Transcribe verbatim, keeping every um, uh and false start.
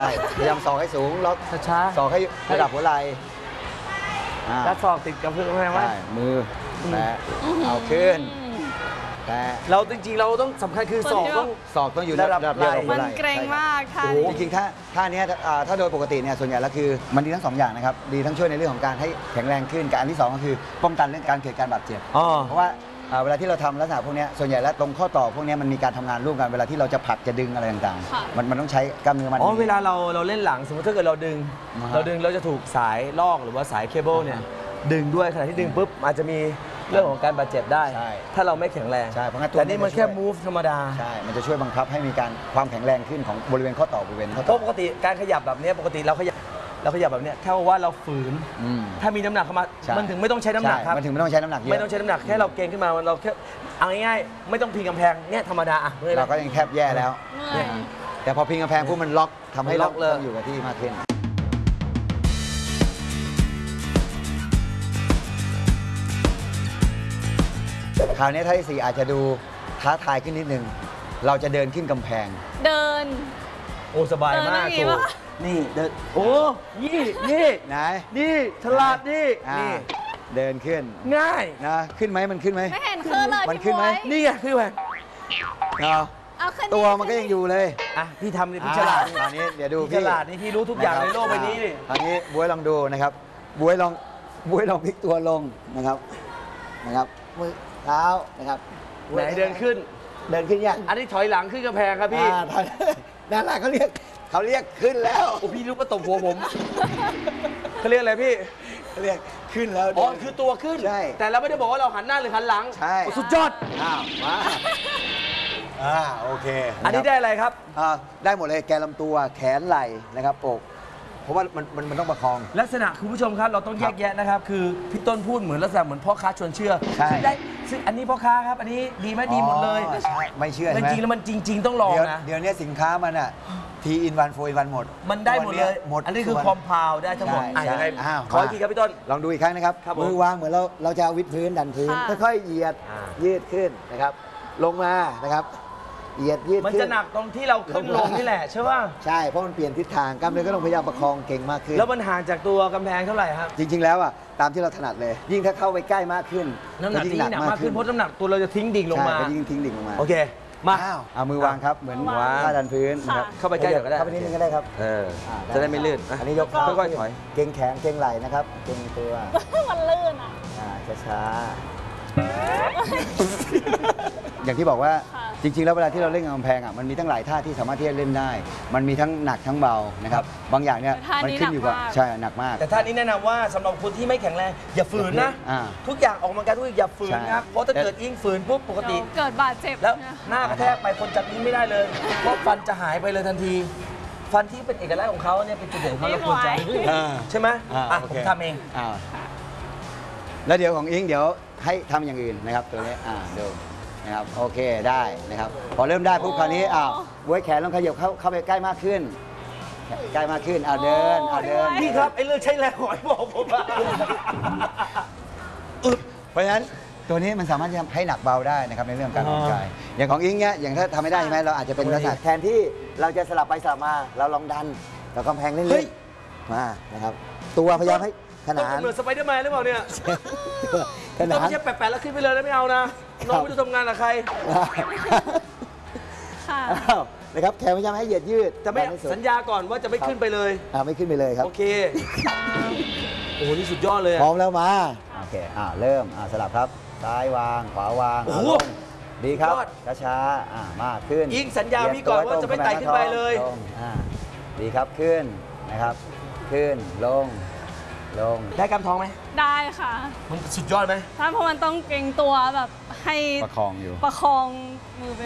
ใช่พยายามสอกให้สูงแล้วช้าๆสอกให้ระดับหัวไหล่อ่าแล้วศอกติดกับพื้นกำแพงไว้ใช่มือแตะเอาขึ้นแตะเราจริงๆเราต้องสำคัญคือศอกต้องศอกต้องอยู่ระดับระดับเดียวกับหัมัวน ไหล่เกรงมากท่าโอ้โหจริงๆถ้าท่านี้อ่าถ้าโดยปกติเนี่ยส่วนใหญ่แล้วคือมันดีทั้งสองอย่างนะครับดีทั้งช่วยในเรื่องของการให้แข็งแรงขึ้นกับอันที่สองก็คือป้องกันเรื่องการเกิดการบาดเจ็บอ๋อเพราะว่าอ่าเวลาที่เราทำลักษณะพวกเนี้ยส่วนใหญ่แล้วตรงข้อต่อพวกเนี้ยมันมีการทำงานร่วมกันเวลาที่เราจะผลักจะดึงอะไรต่างๆมันมันต้องใช้กล้ามเนื้อมันอ๋อเวลาเราเราเล่นหลังสมมติถ้าเกิดเราดึงอ่าฮะเราดึงเราจะถูกสายลอกหรือว่าสายเคเบิลเนี่ยดึงด้วยขณะที่ดึงปุ๊บอาจจะมีเรื่องของการบาดเจ็บได้ใช่ถ้าเราไม่แข็งแรงใช่เพราะงั้นตัวแต่นี่มันจะช่วยแค่ move ธรรมดาใช่ มันจะช่วยบังคับให้มีการความแข็งแรงขึ้นของบริเวณข้อต่อบริเวณข้อเพต่อราะปกติการขยับแบบเนี้ยปกติเราขยับเราขยับแบบเนี้ยแค่ว่าเราฝืนอืมถ้ามีน้ำหนักเข้ามาใช่มันถึงไม่ต้องใช้น้ำหนักครับใช่มันถึงไม่ต้องใช้น้ำหนักเยอะไม่ต้องใช้น้ำหนักแค่เราเกรงขึ้นมาเราแค่เอาง่ายๆไม่ต้องพิงกำแพงเนี่ยธรรมดาอ่ะเราก็ยังแทบแย่แล้วเมื่อยแต่พอพิงกำแพงปุ๊บมันล็อกทำให้มันล็เราอกเลยต้องอยู่กับที่มากขึ้น คราวนี้ท่าที่สี่อาจจะดูท้าทายขึ้นนิดนึง เราจะเดินขึ้นกำแพงเดินโอ้สบายมากเดินได้ไงโถวะนี่เดินโอ้นี่นี่ไหนนี่ฉลาดนี่อ่านี่เดินขึ้นง่ายนะ ขึ้นไหมมันขึ้นไหมไม่เห็นขึ้นเลยมันพี่ขึ้นไหมบ๊วยนี่ไงคือไงเอาเอาขึ้นตัวมันก็ยังอยู่เลยอ่ะพี่ทำนี่พี่ฉลาดคราวนี้เดี๋ยวดูพี่ฉพี่ลาดนี่พี่รู้ทุกอย่างในโลกใบนี้นี่คราวนี้บวยลองดูนะครับบวยลองบวยลองพลิกตัวลงนะครับนะครับมือเท้านะครับไหนเดินขึ้นเดินขึ้นยังอันนี้ถอยหลังขึ้นกำแพงครับพี่อ่า นั่นแหละเขาเรียกเขาเรียกขึ้นแล้วโอ้พี่รู้ก็ตบหัวผมเขาเรียกอะไรพี่เขาเรียกขึ้นแล้วอ๋อเดินคือตัวขึ้นใช่แต่เราไม่ได้บอกว่าเราหันหน้าหรือหันหลังใช่โอ้สุดยอดอ้าวมาอ่าโอเคอันนี้ได้อะไรครับอ่าได้หมดเลยแกนลำตัวแขนไหล่นะครับอกเพราะว่ามันมันมันต้องประคองลักษณะคุณผู้ชมครับเราต้องแยกแยะนะครับ คือพี่ต้นพูดเหมือนลักษณะเหมือนพ่อค้าชวนเชื่อใช่ซึ่งได้ซึ่งอันนี้พ่อค้าครับ อันนี้ดีไหมดีหมดเลยอ๋อใช่ไม่เชื่อแต่ใช่ไหมจริงๆแล้วมันจริง ๆ ต้องลองเดี๋ยวนะเดี๋ยวนี้สินค้ามันอ่ะทีอินวันโฟอินวันหมดมันได้หมดเลยหมดอันนี้คือส่วนคอมเพลได้ทั้งหมดใช่อ่ะยังไงอ้าวขออีกทีครับพี่ต้นลองดูอีกครั้งนะครับครับผมมือวางเหมือนเราเราจะวิดพื้นดันพื้นค่ะค่อยๆเหยียดอ่ายืดขึ้นนะครับ ลงมานะครับเหยียดยืดมันขึ้จะหนักตรงที่เราขึ้นลงนี่แหละใช่ป่ะใช่เพราะมันเปลี่ยนทิศทางกล้ามเนื้อก็ต้องพยายามประคองเก่งมากขึ้นแล้วมันห่างจากตัวกำแพงเท่าไหร่ครับจริง ๆ แล้วอ่ะตามที่เราถนัดเลย ยิ่งถ้าเข้าไปใกล้มากขึ้นน้ำหนักจะยิ่งหนักมากขึ้นเพราะน้ำหนักตัวเราจะทิ้งดิ่งลงใช่มาก็ยิ่งทิ้งดิ่งลงมาโอเค มาอ้าวเอามือวางครับเหมือนวางท่าดันพื้นนะครับเข้าไปใกล้หน่อยก็ได้เข้าไปนิดนึงก็ได้ครับเอออ่าจะได้ไม่ลื่นอันนี้ยกค่อยๆถอยเก่งแขนเก่งไหล่นะครับเก่งตัวมันลื่นอ่ะอ่าช้าๆ อย่างที่บอกว่าค่ะจริง ๆ แล้วเวลาที่เราเล่นกับกำแพงอ่ะมันมีทั้งหลายท่าที่สามารถที่จะเล่นได้ มันมีทั้งหนักทั้งเบานะครับบางอย่างเนี่ยแต่ท่ามันี้ขึ้นอยู่กับหนักมากใช่หนักมากแต่ท่านี้แนะนำว่าสำหรับคนที่ไม่แข็งแรง อย่าฝืนนะอ่าทุกอย่างออกกำลังกายทุกอย่างอย่าฝืนครับใช่เพราะถ้าเกิดอิงฝืนปุ๊บปกติเดี๋ยวเกิดบาดเจ็บแล้วนะหน้ากระแทกไปคนจับอิงไม่ได้เลย เพราะฟันจะหายไปเลยทันที ฟันที่เป็นเอกลักษณ์ของเขาเนี่ยเป็นจุดเด่นของเขาเราควรจะอ่าใช่ไหมอ่าอ่ะโอผเคมทำเองอ่าแล้วเดี๋ยวของอิงเดี๋ยวให้ทำอย่างอื่นนะครับตัวนี้อ่าดูนะครับโอเคได้นะครับพอเริ่มได้ปุ๊บคราวนี้อ้าวบวยแขนลองขยับเข้าเข้าไปใกล้มากขึ้น ใกล้มากขึ้นเอาเดินเอาเดินพี่ครับไอ้เรื่องใช้แรงหอยบอกผมอะเพราะฉะนั้นตัวนี้มันสามารถที่จะให้หนักเบาได้นะครับในเรื่องการออกกำลังกายอย่างของอิงเนี่ยอย่างถ้าทำไม่ได้ใช่ไหมเราอาจจะเป็นลักษณะแทนที่เราจะสลับไปสลับมาเราลองดันเรากำแพงเล่นๆมานะครับตัวพยายามให้ขต้นาองนเหมือนสไปเดอร์แมนหรือเปล่าเนี่ยขต้นาองนไม่ใช่แปะๆแล้วขึ้นไปเลยแล้วไม่เอานะ น้องไม่รู้ทำงานกับใครค่ะอ้าวนะครับแขนพยายามให้เหยียดยืดจะไม่ดันให้สุดสัญญาก่อนว่าจะไม่ขึ้นไปเลยอ่าไม่ขึ้นไปเลยครับโอเค โอ้โห นี่สุดยอดเลยพร้อะอมแล้วมาโอเคอ่าเริ่มอ่าสลับครับซ้ายวางขวาวางโอ้โหาลงดีครับยอดช้าๆอ่ามากขึ้นอิงสัญญาพี่ก่อนว่าจะไม่ไต่ขึ้นไปเลยลงอ่าดีครับขึ้นนะครับ ขึ้นลงลงได้กำท้องไหมได้ค่ะมันสุดยอดไหมถ้าเพราะมันต้องเกรงตัวแบบให้ประคองอยู่ประคองมือไป